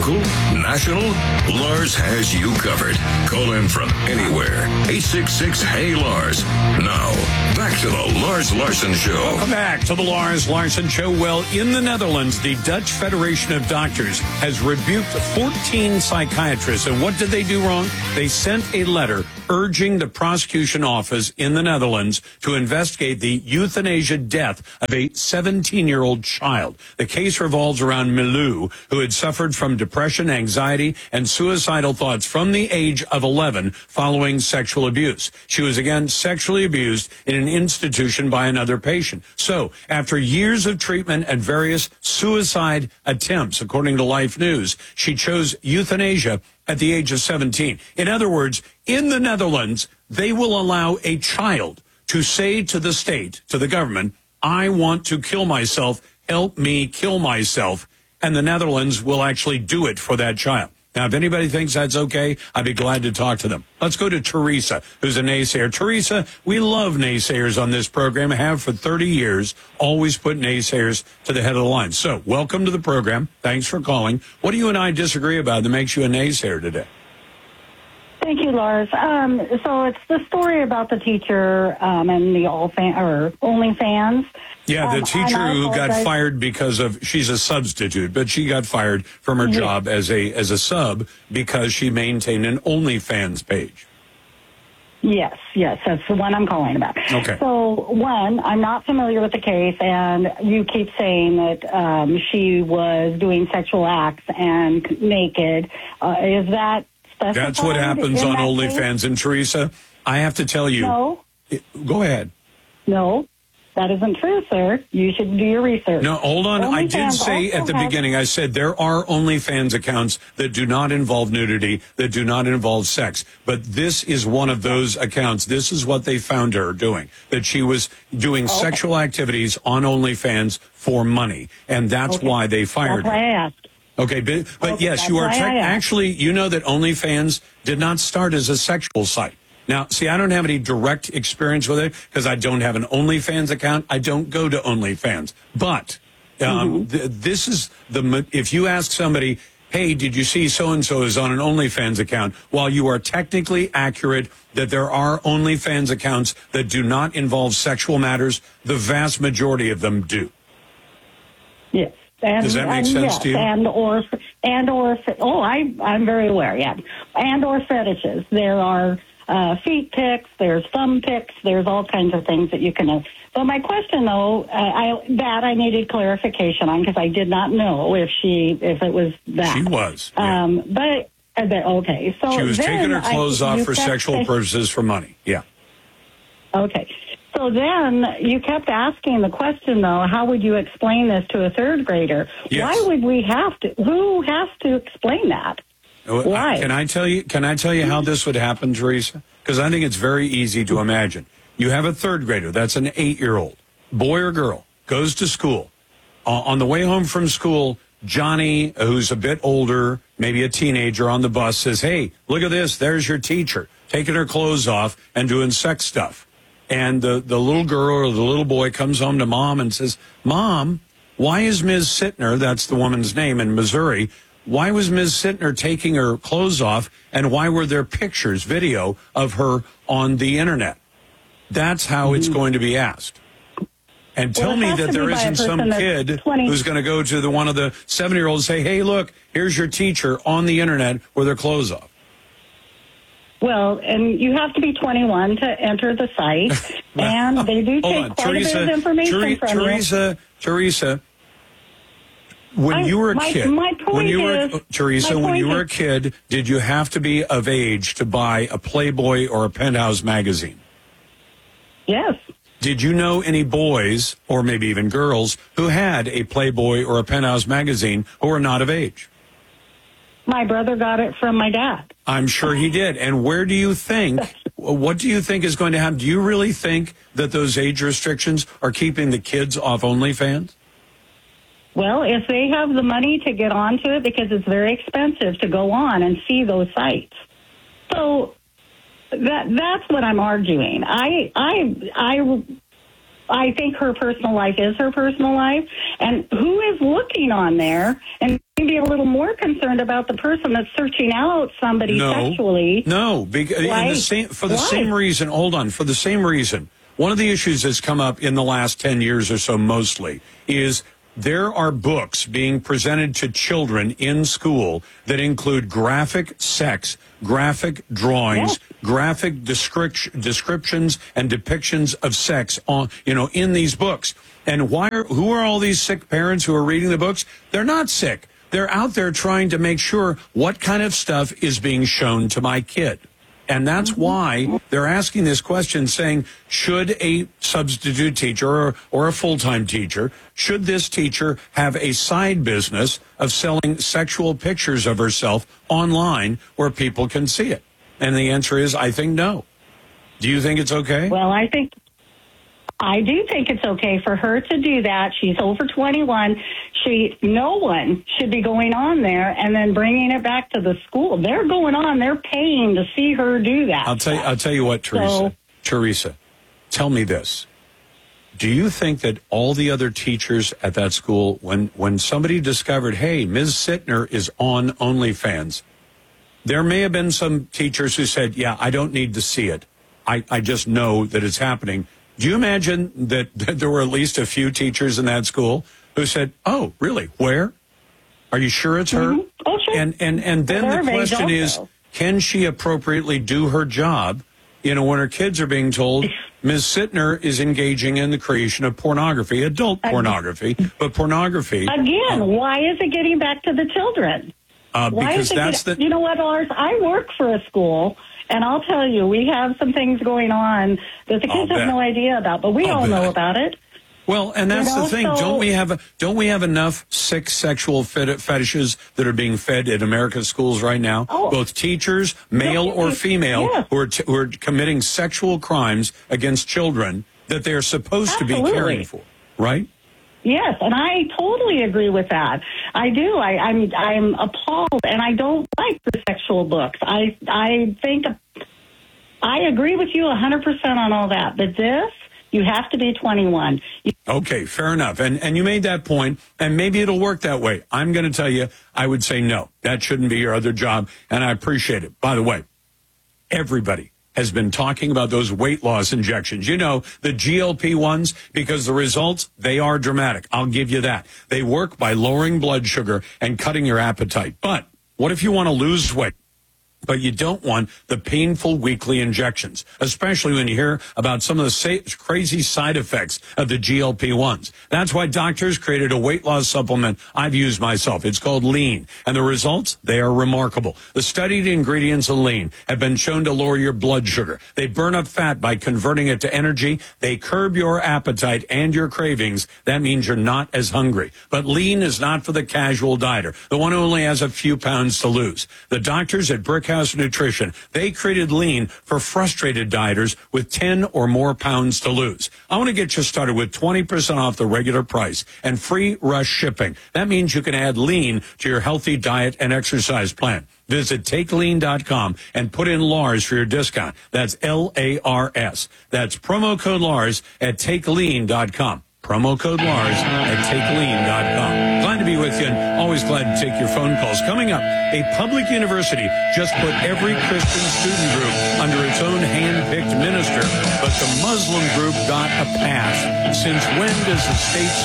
Local, national, Lars has you covered. Call him from anywhere. 866-HEY-LARS. Now, back to the Lars Larson Show. Welcome back to the Lars Larson Show. Well, in the Netherlands, the Dutch Federation of Doctors has rebuked 14 psychiatrists. And what did they do wrong? They sent a letter urging the prosecution office in the Netherlands to investigate the euthanasia death of a 17-year-old child. The case revolves around Milou, who had suffered from depression, anxiety, and suicidal thoughts from the age of 11 following sexual abuse. She was again sexually abused in an institution by another patient. So, after years of treatment and various suicide attempts, according to Life News, she chose euthanasia at the age of 17. In other words, in the Netherlands, they will allow a child to say to the state, to the government, I want to kill myself, help me kill myself, and the Netherlands will actually do it for that child. Now, if anybody thinks that's okay, I'd be glad to talk to them. Let's go to Teresa, who's a naysayer. Teresa, we love naysayers on this program, have for 30 years, always put naysayers to the head of the line. So, welcome to the program. Thanks for calling. What do you and I disagree about that makes you a naysayer today? Thank you, Lars. So it's the story about the teacher and the OnlyFans. Yeah, the teacher who got fired because of, she's a substitute, but she got fired from her job as a sub because she maintained an OnlyFans page. Yes, that's the one I'm calling about. Okay. So, one, I'm not familiar with the case, and you keep saying that she was doing sexual acts and naked. Is that specified? That's what happens on OnlyFans. Case? And Teresa, I have to tell you. No. Go ahead. No. That isn't true, sir. You should do your research. No, hold on. I did say at the beginning, I said there are OnlyFans accounts that do not involve nudity, that do not involve sex. But this is one of those accounts. This is what they found her doing, that she was doing sexual activities on OnlyFans for money. And that's why they fired her. That's why I asked. Okay, but yes, you are actually, you know that OnlyFans did not start as a sexual site. Now, see, I don't have any direct experience with it because I don't have an OnlyFans account. I don't go to OnlyFans. But this is if you ask somebody, hey, did you see so-and-so is on an OnlyFans account? While you are technically accurate that there are OnlyFans accounts that do not involve sexual matters, the vast majority of them do. Yes. Does that make sense to you? I'm very aware, yeah. And or fetishes. There are feet pics, there's thumb pics, there's all kinds of things that you can. So my question, though, I needed clarification on because I did not know if it was that. She was. Yeah. Okay, so she was taking her clothes off for sexual purposes for money. Yeah. Okay. So then you kept asking the question, though, how would you explain this to a third grader? Yes. Why would we have to? Who has to explain that? Why? Can I tell you how this would happen, Teresa? Because I think it's very easy to imagine. You have a third grader, that's an 8-year-old, boy or girl, goes to school. On the way home from school, Johnny, who's a bit older, maybe a teenager on the bus, says, hey, look at this, there's your teacher, taking her clothes off and doing sex stuff. And the little girl or the little boy comes home to mom and says, Mom, why is Ms. Sittner, that's the woman's name in Missouri, why was Ms. Sittner taking her clothes off, and why were there pictures, video of her on the Internet? That's how it's going to be asked. And tell me that there isn't some kid who's going to go to one of the 7-year-olds and say, hey, look, here's your teacher on the Internet with her clothes off. Well, and you have to be 21 to enter the site, and they do take quite a bit of information from you. Teresa, when you were a kid, when you were a kid, did you have to be of age to buy a Playboy or a Penthouse magazine? Yes. Did you know any boys, or maybe even girls, who had a Playboy or a Penthouse magazine who were not of age? My brother got it from my dad. I'm sure he did. And what do you think is going to happen? Do you really think that those age restrictions are keeping the kids off OnlyFans? Well, if they have the money to get onto it, because it's very expensive to go on and see those sites. So that's what I'm arguing. I think her personal life is her personal life. And who is looking on there and maybe a little more concerned about the person that's searching out somebody sexually? No, for the same reason. Hold on, for the same reason. One of the issues that's come up in the last 10 years or so mostly is there are books being presented to children in school that include graphic sex, graphic drawings, graphic descriptions and depictions of sex in these books. And who are all these sick parents who are reading the books? They're not sick. They're out there trying to make sure what kind of stuff is being shown to my kid. And that's why they're asking this question, saying, should a substitute teacher or a full-time teacher, should this teacher have a side business of selling sexual pictures of herself online where people can see it? And the answer is, I think no. Do you think it's okay? Well, I do think it's okay for her to do that. She's over 21. No one should be going on there and then bringing it back to the school. They're going on. They're paying to see her do that. I'll tell you what, Teresa. Teresa, tell me this. Do you think that all the other teachers at that school, when somebody discovered, hey, Ms. Sittner is on OnlyFans, there may have been some teachers who said, yeah, I don't need to see it. I just know that it's happening. Do you imagine that there were at least a few teachers in that school who said, oh, really? Where? Are you sure it's her? Mm-hmm. Oh, sure. And then the question is, can she appropriately do her job, when her kids are being told Ms. Sittner is engaging in the creation of pornography, adult pornography, but pornography. Again, why is it getting back to the children? Because that's You know what, Lars? I work for a school. And I'll tell you, we have some things going on that the kids have no idea about, but we all know about it. Well, and that's the thing. Don't we have enough sick sexual fetishes that are being fed in America's schools right now? Both teachers, male or female, who are committing sexual crimes against children that they are supposed to be caring for, right? Yes, and I totally agree with that. I do. I'm appalled, and I don't like the sexual books. I think I agree with you 100% on all that. But this, you have to be 21. Okay, fair enough. And you made that point, and maybe it'll work that way. I'm going to tell you, I would say no. That shouldn't be your other job, and I appreciate it. By the way, everybody has been talking about those weight loss injections. The GLP-1s, because the results, they are dramatic. I'll give you that. They work by lowering blood sugar and cutting your appetite. But what if you want to lose weight, but you don't want the painful weekly injections, especially when you hear about some of the crazy side effects of the GLP-1s. That's why doctors created a weight loss supplement I've used myself. It's called Lean, and the results, they are remarkable. The studied ingredients of Lean have been shown to lower your blood sugar. They burn up fat by converting it to energy. They curb your appetite and your cravings. That means you're not as hungry. But Lean is not for the casual dieter, the one who only has a few pounds to lose. The doctors at Brickhouse Nutrition, they created Lean for frustrated dieters with 10 or more pounds to lose. I want to get you started with 20% off the regular price and free rush shipping. That means you can add Lean to your healthy diet and exercise plan. Visit TakeLean.com and put in Lars for your discount. That's LARS. That's promo code Lars at TakeLean.com. Promo code Lars at TakeLean.com. Glad to be with you, and always glad to take your phone calls. Coming up, a public university just put every Christian student group under its own hand-picked minister, but the Muslim group got a pass. Since when does the state